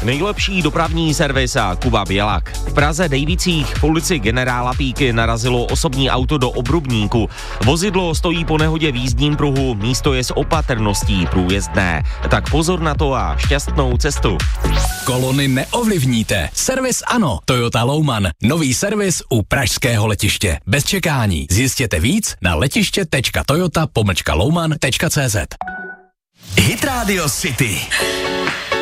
Nejlepší dopravní servis a Kuba Bělak. V Praze Dejvicích v ulici Generála Píky narazilo osobní auto do obrubníku. Vozidlo stojí po nehodě v jízdním pruhu, místo je s opatrností průjezdné. Tak pozor na to a šťastnou cestu. Kolony neovlivníte. Servis ano. Toyota Louman. Nový servis u pražského letiště. Bez čekání. Zjistěte víc na letiště.toyota-louman.cz. Hit Radio City.